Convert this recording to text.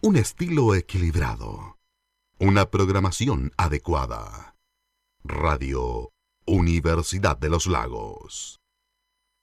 un estilo equilibrado, una programación adecuada. Radio Universidad de los Lagos.